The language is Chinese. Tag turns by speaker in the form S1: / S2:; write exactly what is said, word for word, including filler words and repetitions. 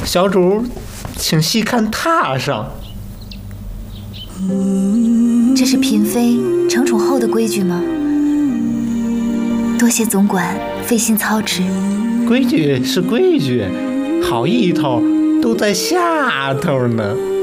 S1: 小主，请细看榻上。
S2: 这是嫔妃承宠后的规矩吗？多谢总管费心操持。
S1: 规矩是规矩，好意头都在下头呢。